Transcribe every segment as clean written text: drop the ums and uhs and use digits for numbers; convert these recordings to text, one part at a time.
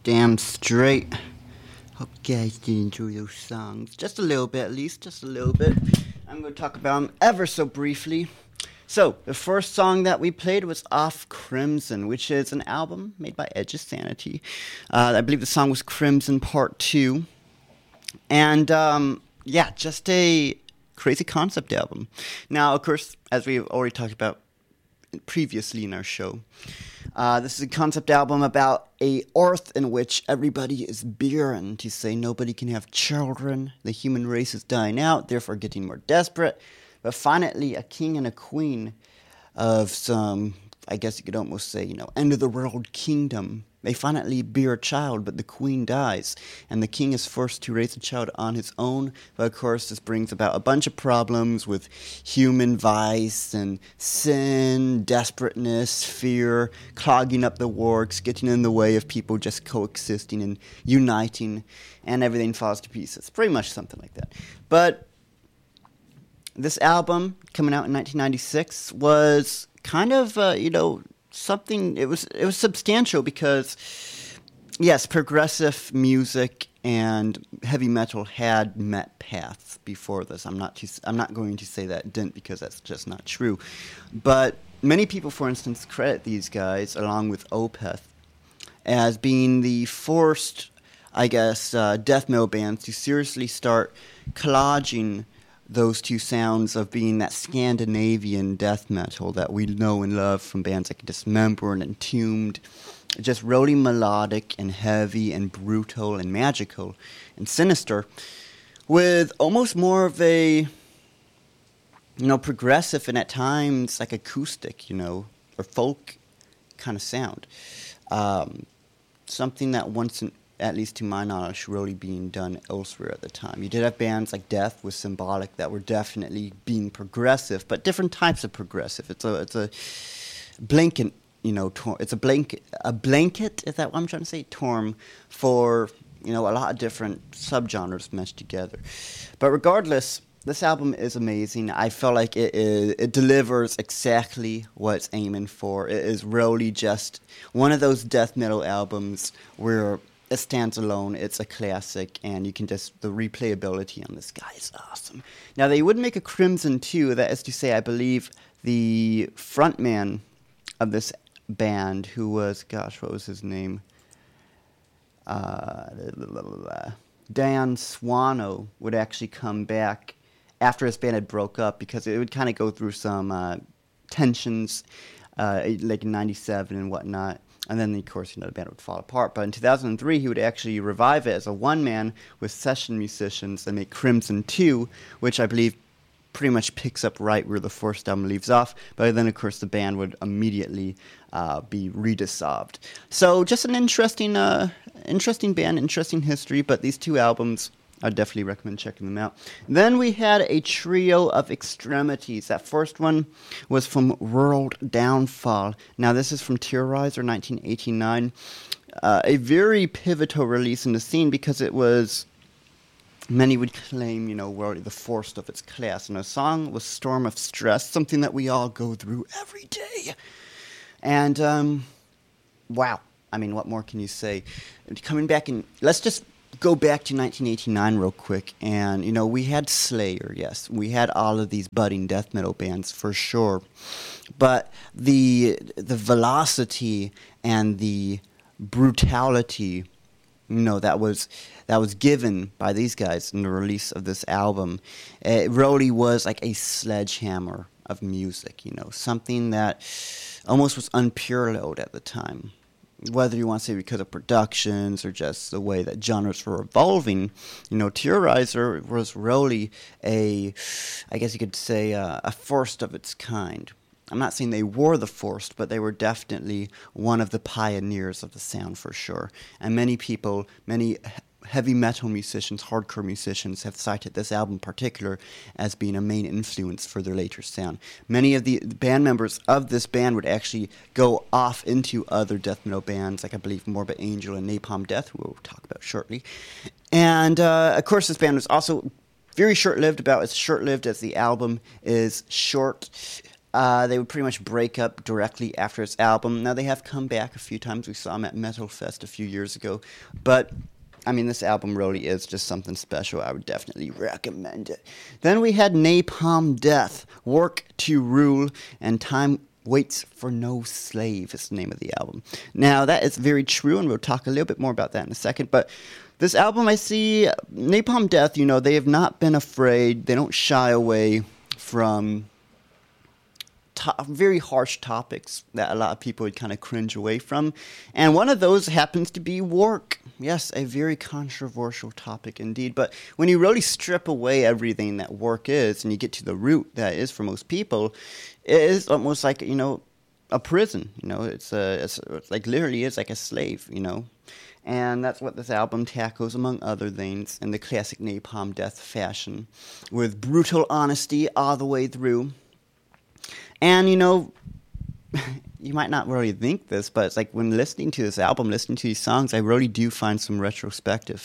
Damn straight. Hope you guys did enjoy those songs. Just a little bit, at least. Just a little bit. I'm going to talk about them ever so briefly. So, the first song that we played was Off Crimson, which is an album made by Edge of Sanity. I believe the song was Crimson Part 2. And, yeah, just a crazy concept album. Now, of course, as we've already talked about previously in our show, this is a concept album about a earth in which everybody is barren, to say nobody can have children. The human race is dying out, therefore getting more desperate. But finally, a king and a queen of some, I guess you could almost say, end of the world kingdom. They finally bear a child, but the queen dies, and the king is forced to raise a child on his own. But of course, this brings about a bunch of problems with human vice and sin, desperateness, fear, clogging up the works, getting in the way of people just coexisting and uniting, and everything falls to pieces. Pretty much something like that. But this album, coming out in 1996, was kind of, something. It was substantial because, yes, progressive music and heavy metal had met paths before this. I'm not going to say that it didn't, because that's just not true. But many people, for instance, credit these guys, along with Opeth, as being the first, I guess, death metal bands to seriously start collaging those two sounds of being that Scandinavian death metal that we know and love from bands like Dismember and Entombed. Just really melodic and heavy and brutal and magical and sinister, with almost more of a, progressive and at times like acoustic, or folk kind of sound. Something that once, at least to my knowledge, really being done elsewhere at the time. You did have bands like Death with Symbolic that were definitely being progressive, but different types of progressive. It's a blanket, it's a blanket, is that what I'm trying to say? Term for, a lot of different subgenres meshed together. But regardless, this album is amazing. I feel like it delivers exactly what it's aiming for. It is really just one of those death metal albums where it stands alone. It's a classic, and you can the replayability on this guy is awesome. Now, they would make a Crimson 2, that is to say, I believe the frontman of this band, who was, what was his name? Dan Swano would actually come back after his band had broke up, because it would kind of go through some tensions, like in 97 and whatnot. And then, of course, the band would fall apart. But in 2003, he would actually revive it as a one-man with session musicians and make Crimson 2, which I believe pretty much picks up right where the first album leaves off. But then, of course, the band would immediately be redissolved. So just an interesting band, interesting history. But these two albums, I definitely recommend checking them out. Then we had a trio of extremities. That first one was from World Downfall. Now, this is from Terrorizer 1989. A very pivotal release in the scene, because it was, many would claim, really the first of its class. And the song was Storm of Stress, something that we all go through every day. And, wow. I mean, what more can you say? Coming back in, let's just go back to 1989 real quick, and we had Slayer, yes, we had all of these budding death metal bands for sure, but the velocity and the brutality, that was given by these guys in the release of this album, it really was like a sledgehammer of music, something that almost was unparalleled at the time. Whether you want to say because of productions or just the way that genres were evolving, Terrorizer was really I guess you could say, a first of its kind. I'm not saying they were the first, but they were definitely one of the pioneers of the sound for sure. And many people, many heavy metal musicians, hardcore musicians, have cited this album in particular as being a main influence for their later sound. Many of the band members of this band would actually go off into other death metal bands, like I believe Morbid Angel and Napalm Death, who we'll talk about shortly. And, of course, this band was also very short-lived, about as short-lived as the album is short. They would pretty much break up directly after this album. Now, they have come back a few times. We saw them at Metal Fest a few years ago. But, I mean, this album really is just something special. I would definitely recommend it. Then we had Napalm Death, Work to Rule, and Time Waits for No Slave is the name of the album. Now, that is very true, and we'll talk a little bit more about that in a second. But this album, I see, Napalm Death, they have not been afraid. They don't shy away from very harsh topics that a lot of people would kind of cringe away from. And one of those happens to be work. Yes, a very controversial topic indeed. But when you really strip away everything that work is and you get to the root that is for most people, it is almost like, a prison. It's like literally is like a slave, And that's what this album tackles, among other things, in the classic Napalm Death fashion, with brutal honesty all the way through. And, you might not really think this, but it's like when listening to this album, listening to these songs, I really do find some retrospective,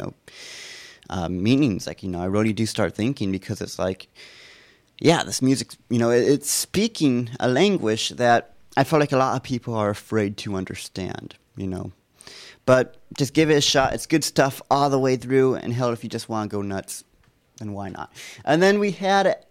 meanings. Like, I really do start thinking, because it's like, yeah, this music, it's speaking a language that I feel like a lot of people are afraid to understand, But just give it a shot. It's good stuff all the way through. And hell, if you just want to go nuts, then why not? And then we had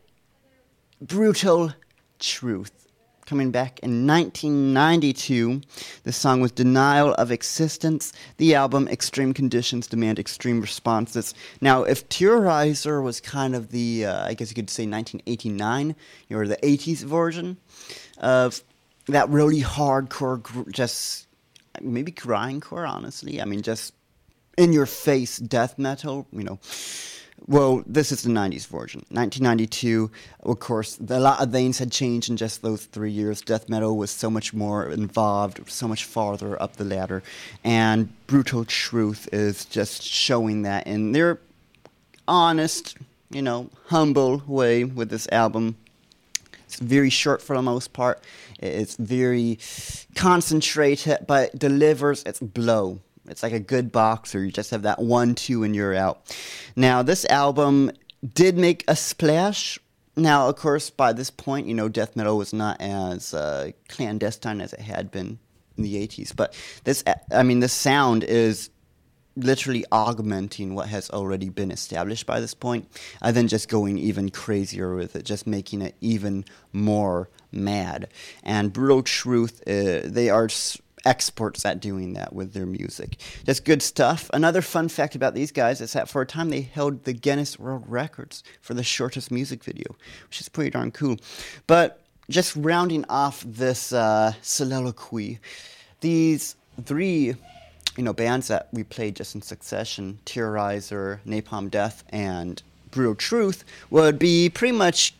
Brutal Truth, coming back in 1992. The song was Denial of Existence. The album, Extreme Conditions Demand Extreme Responses. Now, if Terrorizer was kind of the, I guess you could say 1989, or the 80s version of that really hardcore, just maybe grindcore, honestly. I mean, just in-your-face death metal, Well, this is the 90s version. 1992, of course, a lot of things had changed in just those 3 years. Death metal was so much more involved, so much farther up the ladder. And Brutal Truth is just showing that in their honest, humble way with this album. It's very short for the most part. It's very concentrated, but delivers its blow. It's like a good boxer. You just have that 1-2 and you're out. Now, this album did make a splash. Now, of course, by this point, death metal was not as clandestine as it had been in the 80s. But this sound is literally augmenting what has already been established by this point, and then just going even crazier with it, just making it even more mad. And Brutal Truth, they are experts at doing that with their music. Just good stuff. Another fun fact about these guys is that for a time they held the Guinness World Records for the shortest music video, which is pretty darn cool. But just rounding off this soliloquy, these three bands that we played just in succession, Terrorizer, Napalm Death, and Brutal Truth, would be pretty much,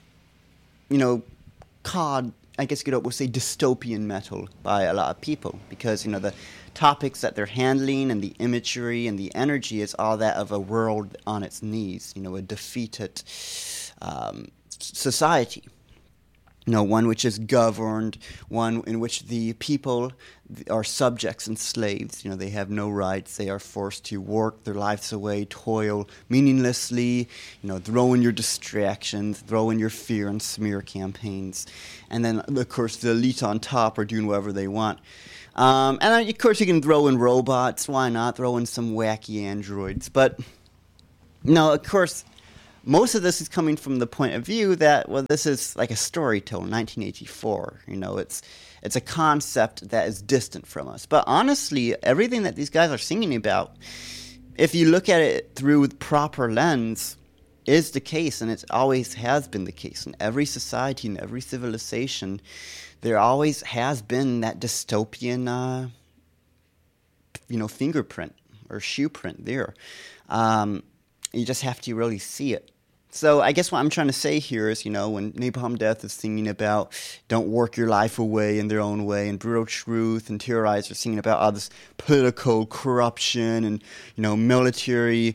called, I guess we'll say, dystopian metal by a lot of people, because, the topics that they're handling and the imagery and the energy is all that of a world on its knees, a defeated society. One which is governed, one in which the people are subjects and slaves. They have no rights. They are forced to work their lives away, toil meaninglessly, throw in your distractions, throw in your fear and smear campaigns. And then, of course, the elite on top are doing whatever they want. And, of course, you can throw in robots. Why not? Throw in some wacky androids. But, of course, most of this is coming from the point of view that, well, this is like a story told in 1984. It's a concept that is distant from us. But honestly, everything that these guys are singing about, if you look at it through the proper lens, is the case, and it always has been the case. In every society, in every civilization, there always has been that dystopian, fingerprint or shoe print there. You just have to really see it. So I guess what I'm trying to say here is, when Napalm Death is singing about don't work your life away in their own way, and Brutal Truth and Terrorizer are singing about all this political corruption and, military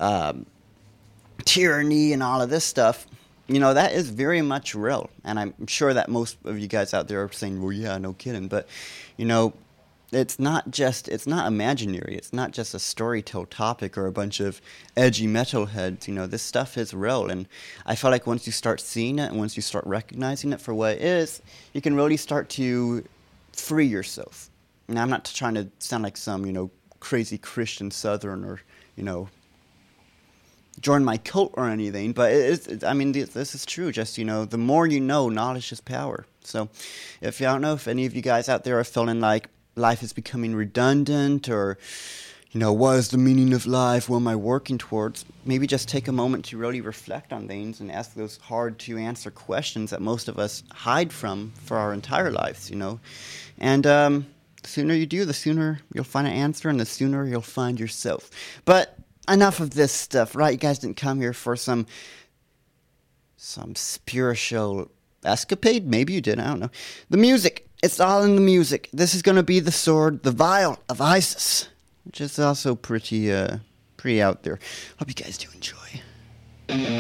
tyranny and all of this stuff, that is very much real. And I'm sure that most of you guys out there are saying, well, yeah, no kidding. But, it's not imaginary. It's not just a story told topic or a bunch of edgy metalheads. This stuff is real, and I feel like once you start seeing it and once you start recognizing it for what it is, you can really start to free yourself. Now, I'm not trying to sound like some crazy Christian Southern or join my cult or anything, but this is true. Just the more you know, knowledge is power. So, I don't know if any of you guys out there are feeling like life is becoming redundant, or what is the meaning of life? What am I working towards? Maybe just take a moment to really reflect on things and ask those hard to answer questions that most of us hide from for our entire lives. And the sooner you do, the sooner you'll find an answer, and the sooner you'll find yourself. But enough of this stuff, right? You guys didn't come here for some spiritual escapade. Maybe you did. I don't know. The music. It's all in the music. This is going to be the sword, the vial of Isis, which is also pretty out there. Hope you guys do enjoy.